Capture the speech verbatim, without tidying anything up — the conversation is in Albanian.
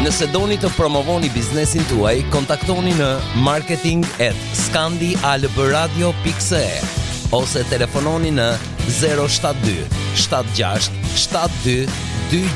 Nëse doni të promovoni biznesin tuaj, kontaktoni në marketing at scandialbradio dot c e ose telefononi në zero shtat dy shtat gjashtë shtat dy dy